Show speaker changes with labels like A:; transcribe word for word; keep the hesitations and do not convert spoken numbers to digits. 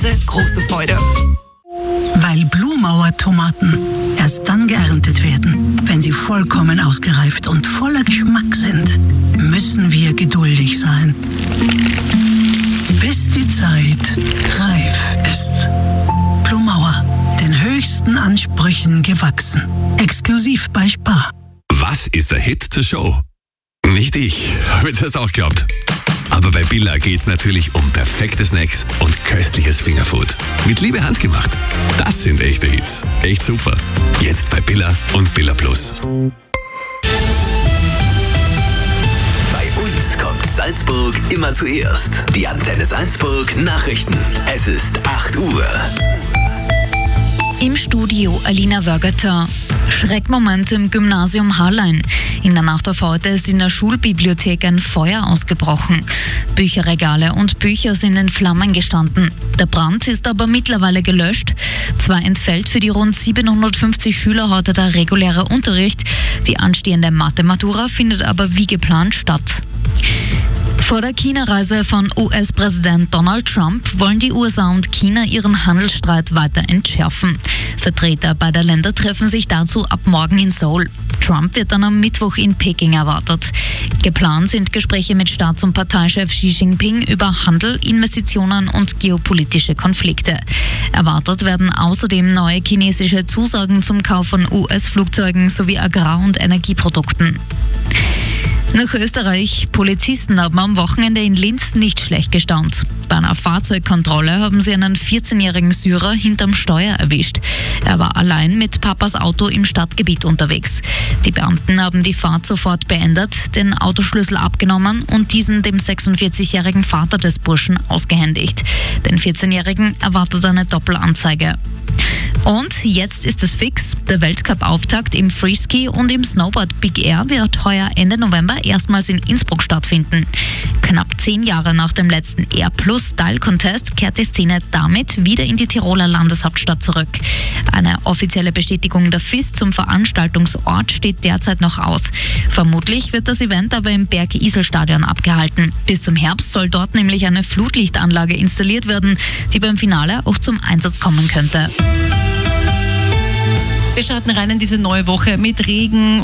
A: Große Freude.
B: Weil Blumauer Tomaten erst dann geerntet werden, wenn sie vollkommen ausgereift und voller Geschmack sind, müssen wir geduldig sein. Bis die Zeit reif ist. Blumauer, den höchsten Ansprüchen gewachsen. Exklusiv bei Spar.
C: Was ist der Hit zur Show? Nicht ich, habe jetzt erst auch geglaubt. Aber bei Billa geht's natürlich um perfekte Snacks und köstliches Fingerfood. Mit Liebe handgemacht. Das sind echte Hits. Echt super. Jetzt bei Billa und Billa Plus.
D: Bei uns kommt Salzburg immer zuerst. Die Antenne Salzburg Nachrichten. Es ist acht Uhr.
E: Im Studio Alina Wörgerter. Schreckmoment im Gymnasium Harlein. In der Nacht auf heute ist in der Schulbibliothek ein Feuer ausgebrochen. Bücherregale und Bücher sind in Flammen gestanden. Der Brand ist aber mittlerweile gelöscht. Zwar entfällt für die rund siebenhundertfünfzig Schüler heute der reguläre Unterricht. Die anstehende Mathe-Matura findet aber wie geplant statt. Vor der China-Reise von U S-Präsident Donald Trump wollen die U S A und China ihren Handelsstreit weiter entschärfen. Vertreter beider Länder treffen sich dazu ab morgen in Seoul. Trump wird dann am Mittwoch in Peking erwartet. Geplant sind Gespräche mit Staats- und Parteichef Xi Jinping über Handel, Investitionen und geopolitische Konflikte. Erwartet werden außerdem neue chinesische Zusagen zum Kauf von U S-Flugzeugen sowie Agrar- und Energieprodukten. Nach Österreich. Polizisten haben am Wochenende in Linz nicht schlecht gestaunt. Bei einer Fahrzeugkontrolle haben sie einen vierzehnjährigen Syrer hinterm Steuer erwischt. Er war allein mit Papas Auto im Stadtgebiet unterwegs. Die Beamten haben die Fahrt sofort beendet, den Autoschlüssel abgenommen und diesen dem sechsundvierzigjährigen Vater des Burschen ausgehändigt. Den vierzehnjährigen erwartet eine Doppelanzeige. Und jetzt ist es fix. Der Weltcup-Auftakt im Freeski und im Snowboard Big Air wird heuer Ende November erstmals in Innsbruck stattfinden. Knapp zehn Jahre nach dem letzten Air Plus Style Contest kehrt die Szene damit wieder in die Tiroler Landeshauptstadt zurück. Eine offizielle Bestätigung der F I S zum Veranstaltungsort steht derzeit noch aus. Vermutlich wird das Event aber im Berg-Isel-Stadion abgehalten. Bis zum Herbst soll dort nämlich eine Flutlichtanlage installiert werden, die beim Finale auch zum Einsatz kommen könnte.
A: Wir starten rein in diese neue Woche mit Regen